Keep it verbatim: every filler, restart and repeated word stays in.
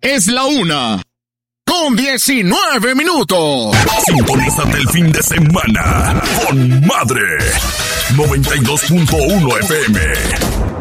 Es la una con diecinueve minutos. Sintonízate el fin de semana con Madre noventa y dos punto uno F M.